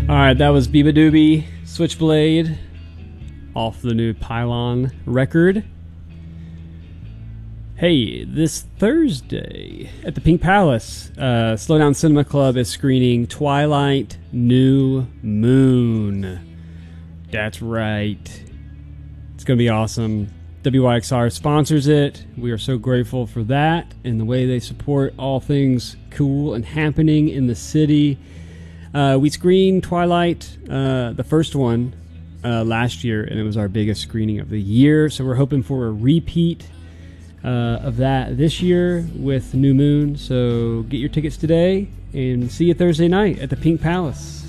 Alright, that was Biba Doobie, Switchblade, off the new Pylon record. Hey, this Thursday at the Pink Palace, Slowdown Cinema Club is screening Twilight New Moon. That's right. It's going to be awesome. WYXR sponsors it. We are so grateful for that and the way they support all things cool and happening in the city. We screened Twilight, the first one, last year, and it was our biggest screening of the year. So we're hoping for a repeat of that this year with New Moon. So get your tickets today and see you Thursday night at the Pink Palace.